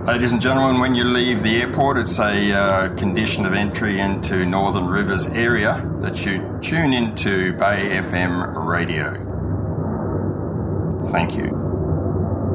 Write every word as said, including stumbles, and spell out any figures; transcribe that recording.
Ladies and gentlemen, when you leave the airport, it's a uh, condition of entry into Northern Rivers area that you tune into Bay F M radio. Thank you.